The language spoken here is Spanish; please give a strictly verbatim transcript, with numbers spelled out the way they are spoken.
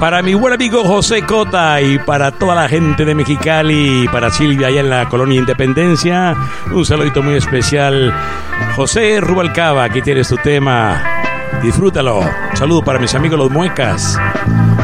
Para mi buen amigo José Cota y para toda la gente de Mexicali, para Silvia allá en la Colonia Independencia, un saludito muy especial. José Rubalcaba, aquí tienes tu tema, disfrútalo. Un saludo para mis amigos los muecas.